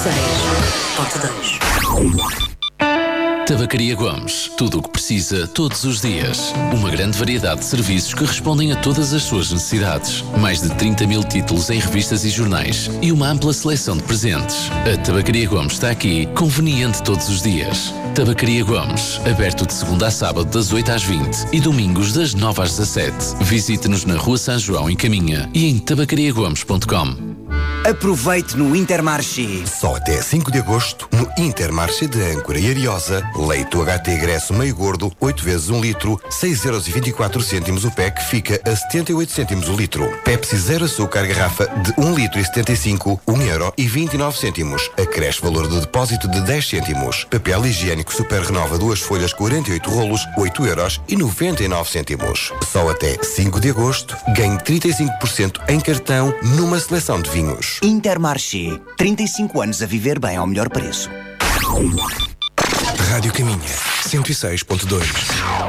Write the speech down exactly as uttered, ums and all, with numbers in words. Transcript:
seis ponto dois. Tabacaria Gomes. Tudo o que precisa, todos os dias. Uma grande variedade de serviços que respondem a todas as suas necessidades. Mais de trinta mil títulos em revistas e jornais. E uma ampla seleção de presentes. A Tabacaria Gomes está aqui, conveniente todos os dias. Tabacaria Gomes. Aberto de segunda a sábado das oito às vinte e domingos das nove às dezassete. Visite-nos na Rua São João, em Caminha, e em tabacaria gomes ponto com. Aproveite no Intermarché. Só até cinco de agosto, no Intermarché de Âncora e Ariosa, leite H T Gresso meio gordo, oito vezes um litro, seis euros e vinte e quatro cêntimos o pack, fica a setenta e oito cêntimos o litro. Pepsi zero açúcar garrafa de um litro e setenta e cinco, um euro e vinte e nove cêntimos. Acresce valor de depósito de dez cêntimos. Papel higiênico Super Renova duas folhas quarenta e oito rolos, oito euros e noventa e nove cêntimos. Só até cinco de agosto, ganhe trinta e cinco por cento em cartão numa seleção de vinhos. Intermarché. trinta e cinco anos a viver bem ao melhor preço. Rádio Caminha, cento e seis ponto dois.